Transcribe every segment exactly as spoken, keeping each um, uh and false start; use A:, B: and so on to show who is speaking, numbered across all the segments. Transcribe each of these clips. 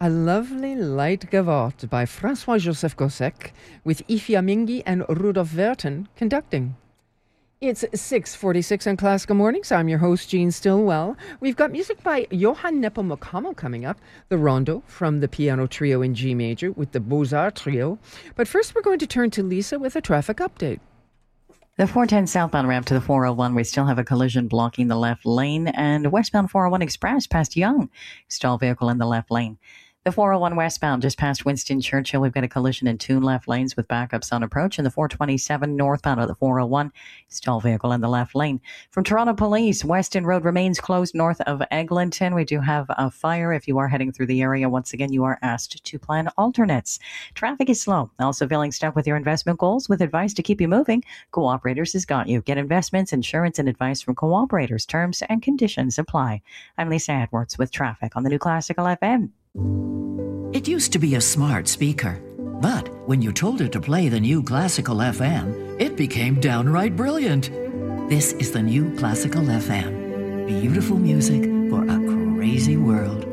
A: A lovely light gavotte by François-Joseph Gossec with Ifya Mingi and Rudolf Verton conducting. It's six forty-six on Classical Mornings. I'm your host, Jean Stillwell. We've got music by Johann Nepomucemo coming up, the Rondo from the Piano Trio in G Major with the Beaux-Arts Trio. But first we're going to turn to Lisa with a traffic update.
B: The four ten southbound ramp to the four oh one, we still have a collision blocking the left lane, and westbound four oh one Express past Young, stall vehicle in the left lane. The four oh one westbound just past Winston Churchill, we've got a collision in two left lanes with backups on approach, and the four twenty-seven northbound of the four oh one, stall vehicle in the left lane. From Toronto Police, Weston Road remains closed north of Eglinton. We do have a fire. If you are heading through the area, once again, you are asked to plan alternates. Traffic is slow. Also feeling stuck with your investment goals with advice to keep you moving? Cooperators has got you. Get investments, insurance, and advice from Cooperators. Terms and conditions apply. I'm Lisa Edwards with traffic on the new Classical F M.
C: It used to be a smart speaker, but when you told it to play the new Classical F M, it became downright brilliant. This is the new Classical F M. Beautiful music for a crazy world.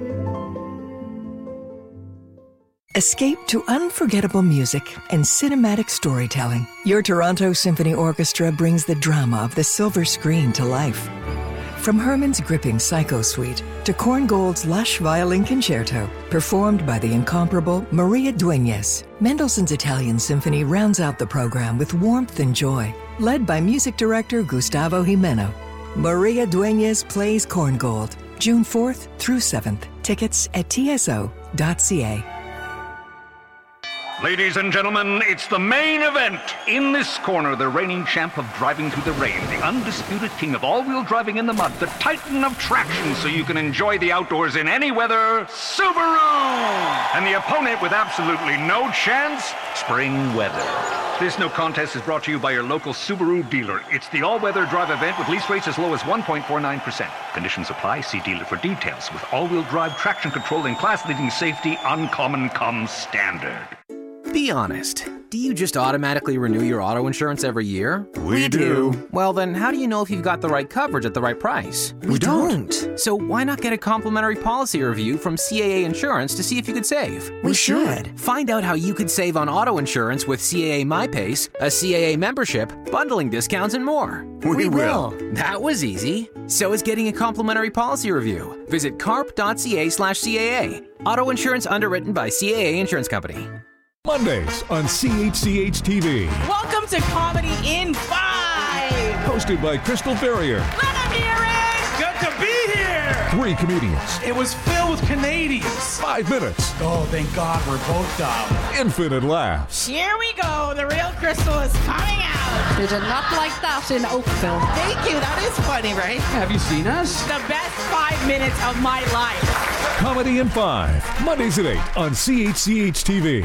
D: Escape to unforgettable music and cinematic storytelling. Your Toronto Symphony Orchestra brings the drama of the silver screen to life. From Herman's gripping Psycho Suite to Korngold's lush violin concerto, performed by the incomparable Maria Dueñas, Mendelssohn's Italian Symphony rounds out the program with warmth and joy. Led by music director Gustavo Jimeno, Maria Dueñas plays Korngold, June fourth through seventh. Tickets at t s o dot c a.
E: Ladies and gentlemen, it's the main event. In this corner, the reigning champ of driving through the rain, the undisputed king of all-wheel driving in the mud, the titan of traction so you can enjoy the outdoors in any weather, Subaru! And the opponent with absolutely no chance, spring weather. This no contest is brought to you by your local Subaru dealer. It's the all-weather drive event with lease rates as low as one point four nine percent. Conditions apply. See dealer for details. With all-wheel drive traction control and class-leading safety, uncommon comes standard.
F: Be honest. Do you just automatically renew your auto insurance every year?
G: We do.
F: Well, then how do you know if you've got the right coverage at the right price?
G: We don't.
F: So why not get a complimentary policy review from C A A Insurance to see if you could save?
G: We should.
F: Find out how you could save on auto insurance with C A A MyPace, a C A A membership, bundling discounts, and more.
G: We,
F: we
G: will.
F: That was easy. So is getting a complimentary policy review. Visit carp.ca slash CAA. Auto insurance underwritten by C A A Insurance Company.
H: Mondays on C H C H T V.
I: Welcome to Comedy in Five.
H: Hosted by Crystal Ferrier.
I: Let him hear it.
J: Good to be here.
H: Three comedians.
J: It was filled with Canadians.
H: Five minutes.
J: Oh, thank God we're both dumb.
H: Infinite laughs.
I: Here we go. The real Crystal is coming out.
K: They did not like that in Oakville.
I: Thank you. That is funny, right?
J: Have you seen us?
I: The best five minutes of my life.
H: Comedy in Five. Mondays at eight on C H C H T V.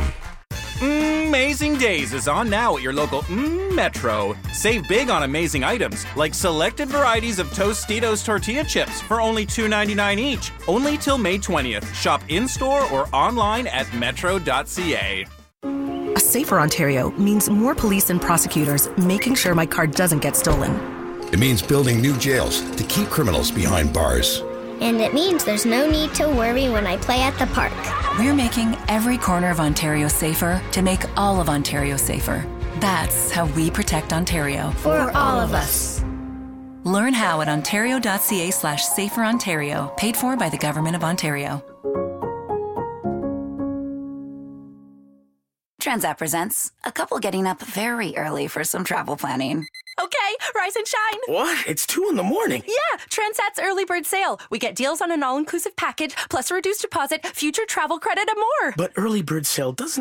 L: Amazing Days is on now at your local mm, Metro. Save big on amazing items, like selected varieties of Tostitos tortilla chips for only two ninety-nine each. Only till May twentieth. Shop in-store or online at metro dot c a.
M: A safer Ontario means more police and prosecutors making sure my car doesn't get stolen.
N: It means building new jails to keep criminals behind bars.
O: And it means there's no need to worry when I play at the park.
P: We're making every corner of Ontario safer to make all of Ontario safer. That's how we protect Ontario.
O: For, For all of us.
P: Learn how at ontario.ca slash safer Ontario. Paid for by the Government of Ontario.
Q: Transat presents a couple getting up very early for some travel planning.
R: Okay, rise and shine.
S: What? It's two in the morning.
R: Yeah, Transat's early bird sale. We get deals on an all-inclusive package, plus a reduced deposit, future travel credit, and more.
S: But early bird sale doesn't